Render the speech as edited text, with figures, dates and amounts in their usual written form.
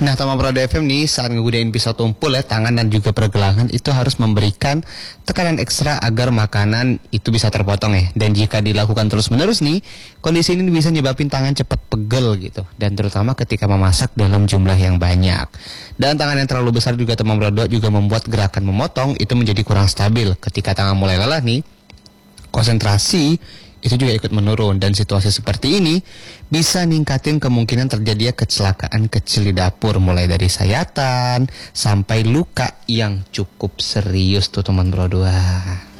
Nah, teman Pro FM nih saat ngegunain pisau tumpul ya, tangan dan juga pergelangan itu harus memberikan tekanan ekstra agar makanan itu bisa terpotong ya. Dan jika dilakukan terus-menerus nih, kondisi ini bisa nyebabin tangan cepat pegel gitu. Dan terutama ketika memasak dalam jumlah yang banyak. Dan tangan yang terlalu besar juga teman Pro juga membuat gerakan memotong itu menjadi kurang stabil. Ketika tangan mulai lelah nih, konsentrasi itu juga ikut menurun, dan situasi seperti ini bisa ningkatin kemungkinan terjadinya kecelakaan kecil di dapur, mulai dari sayatan sampai luka yang cukup serius tuh teman Bro 2.